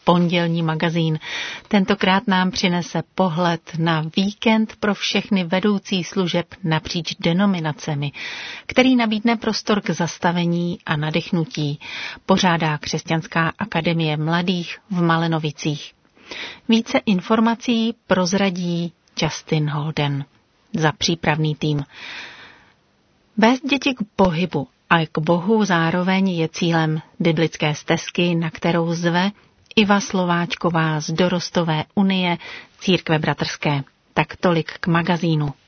pondělní magazín. Tentokrát nám přinese pohled na víkend pro všechny vedoucí služeb napříč denominacemi, který nabídne prostor k zastavení a nadechnutí. Pořádá Křesťanská akademie mladých v Malenovicích. Více informací prozradí Justin Holden za přípravný tým. Vést děti k pohybu a k Bohu zároveň je cílem biblické stezky, na kterou zve Iva Slováčková z Dorostové unie Církve bratrské. Tak tolik k magazínu.